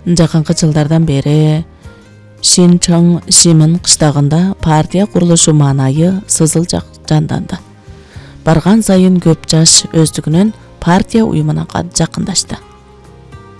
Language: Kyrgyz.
Жакынкы жылдардан бери Шинчон Шимин кыштагында партия курулушу маанайы сызыл жанданды. Барган сайын көп жаш өздүгүнөн партия уюмуна жакындашты.